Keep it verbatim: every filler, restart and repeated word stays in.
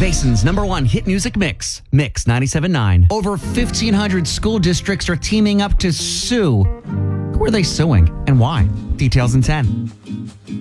Basin's number one hit music mix, Mix ninety-seven point nine. Over fifteen hundred school districts are teaming up to sue. Who are they suing and why? Details in ten.